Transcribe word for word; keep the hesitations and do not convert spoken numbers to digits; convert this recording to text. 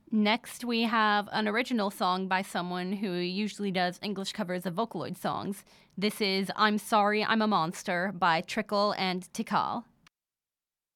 Next, we have an original song by someone who usually does English covers of Vocaloid songs. This is I'm Sorry, I'm a Monster by Trickle and Tikal.